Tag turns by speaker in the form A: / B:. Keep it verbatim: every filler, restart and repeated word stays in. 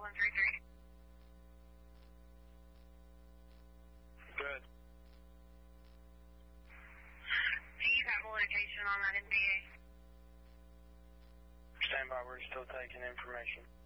A: one three three.
B: Good.
A: Do you have a location on that N B A?
B: Stand by, we're still taking information.